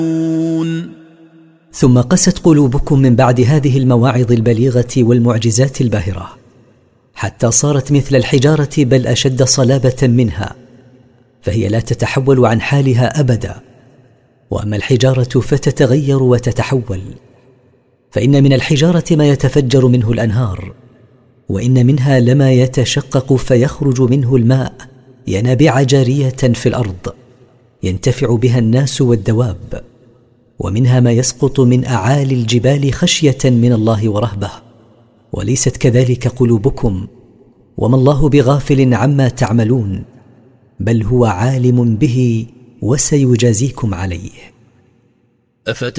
ثم قست قلوبكم من بعد هذه المواعظ البليغة والمعجزات الباهرة حتى صارت مثل الحجارة بل أشد صلابة منها، فهي لا تتحول عن حالها أبدا. وأما الحجارة فتتغير وتتحول، فإن من الحجارة ما يتفجر منه الأنهار، وإن منها لما يتشقق فيخرج منه الماء ينابيع جارية في الأرض ينتفع بها الناس والدواب، ومنها ما يسقط من أعالي الجبال خشية من الله ورهبة. وليست كذلك قلوبكم، وما الله بغافل عما تعملون، بل هو عالم به وسيجازيكم عليه.